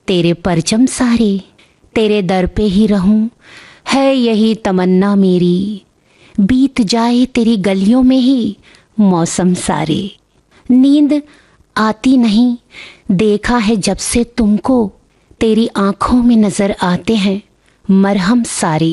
तेरे परचम सारे, तेरे दर पे ही रहूं है यही तमन्ना मेरी। बीत जाए तेरी गलियों में ही मौसम सारे। नींद आती नहीं देखा है जब से तुमको, तेरी आंखों में नजर आते हैं मरहम सारे।